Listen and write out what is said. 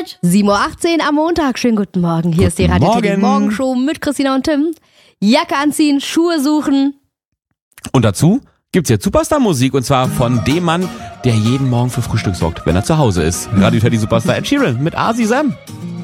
Zeit. 7:18 Uhr am Montag. Schönen guten Morgen. Hier ist die Radio Teddy Morgenshow mit Christina und Tim. Jacke anziehen, Schuhe suchen. Und dazu gibt's jetzt Superstar-Musik und zwar von dem Mann, der jeden Morgen für Frühstück sorgt, wenn er zu Hause ist. Radio Teddy Superstar Ed Sheeran mit Asi Sam.